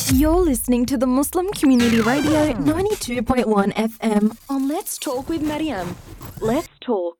You're listening to the Muslim Community Radio 92.1 FM on Let's Talk with Mariam. Let's talk.